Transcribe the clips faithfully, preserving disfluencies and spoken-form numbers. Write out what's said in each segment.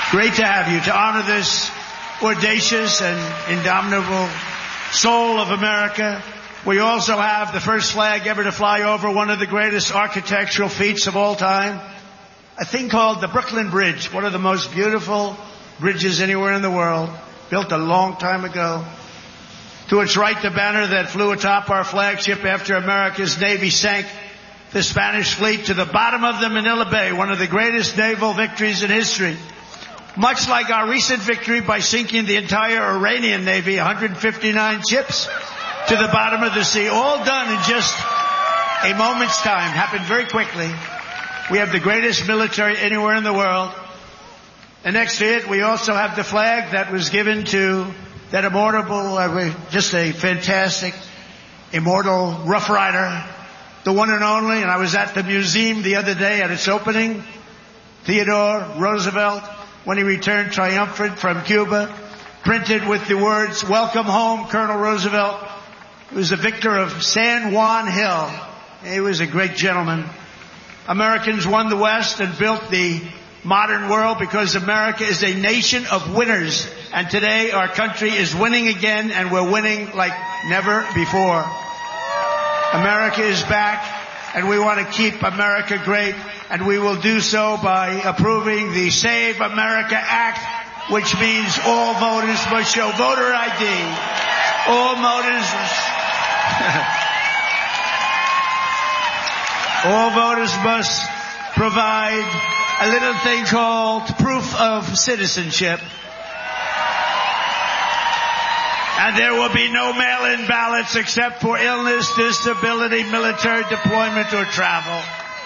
Great to have you, to honor this audacious and indomitable soul of America. We also have the first flag ever to fly over one of the greatest architectural feats of all time, a thing called the Brooklyn Bridge, one of the most beautiful bridges anywhere in the world, built a long time ago. To its right, the banner that flew atop our flagship after America's Navy sank the Spanish fleet to the bottom of the Manila Bay, one of the greatest naval victories in history. Much like our recent victory by sinking the entire Iranian Navy, one hundred fifty-nine ships, to the bottom of the sea, all done in just a moment's time, happened very quickly. We have the greatest military anywhere in the world. And next to it, we also have the flag that was given to that immortal, uh, just a fantastic, immortal Rough Rider, the one and only. And I was at the museum the other day at its opening, Theodore Roosevelt, when he returned triumphant from Cuba, printed with the words, "Welcome home, Colonel Roosevelt." He was the victor of San Juan Hill. He was a great gentleman. Americans won the West and built the modern world because America is a nation of winners. And today our country is winning again, and we're winning like never before. America is back, and we want to keep America great, and we will do so by approving the Save America Act, which means all voters must show voter I D. All voters all voters must provide a little thing called proof of citizenship. And there will be no mail-in ballots except for illness, disability, military deployment, or travel.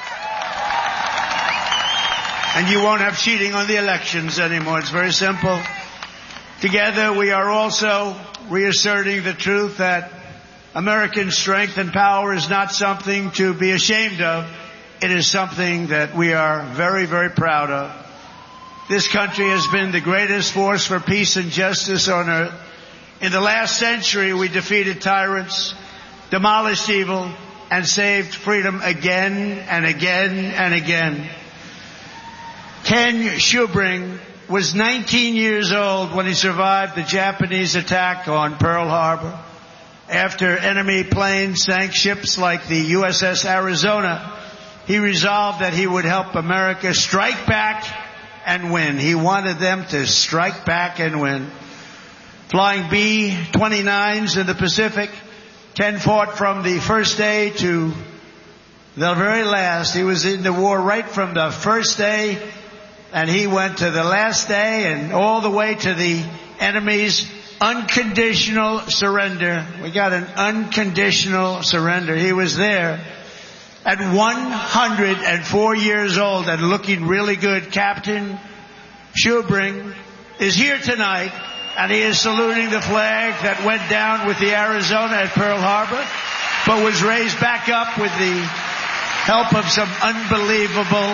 And you won't have cheating on the elections anymore. It's very simple. Together, we are also reasserting the truth that American strength and power is not something to be ashamed of. It is something that we are very, very proud of. This country has been the greatest force for peace and justice on earth. In the last century, we defeated tyrants, demolished evil, and saved freedom again and again and again. Ken Schubring was nineteen years old when he survived the Japanese attack on Pearl Harbor. After enemy planes sank ships like the U S S Arizona, he resolved that he would help America strike back and win. He wanted them to strike back and win. Flying B twenty-nines in the Pacific, Ken fought from the first day to the very last. He was in the war right from the first day, and he went to the last day and all the way to the enemy's unconditional surrender. We got an unconditional surrender. He was there at one hundred four years old and looking really good. Captain Schubring is here tonight, and he is saluting the flag that went down with the Arizona at Pearl Harbor, but was raised back up with the help of some unbelievable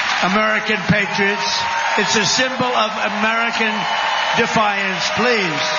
American patriots. It's a symbol of American defiance. Please.